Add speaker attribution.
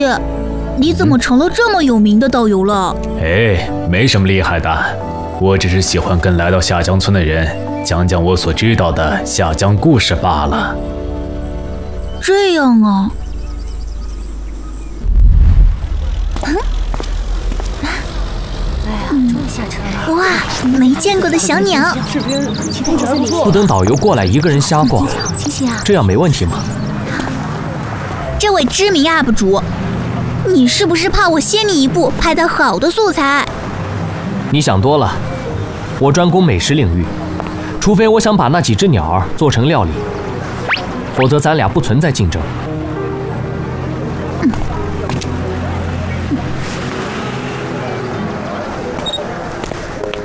Speaker 1: 你怎么成了这么有名的导游了？
Speaker 2: 哎，没什么厉害的，我只是喜欢跟来到下江村的人讲讲我所知道的下江故事罢了。
Speaker 1: 这样啊。
Speaker 3: 终于下车了！
Speaker 1: 哇，没见过的小鸟。
Speaker 4: 不等导游过来一个人瞎逛，
Speaker 3: 谢谢啊。
Speaker 4: 这样没问题吗？
Speaker 1: 这位知名 UP 主，你是不是怕我先你一步拍到好的素材？
Speaker 4: 你想多了，我专攻美食领域，除非我想把那几只鸟儿做成料理，否则咱俩不存在竞争。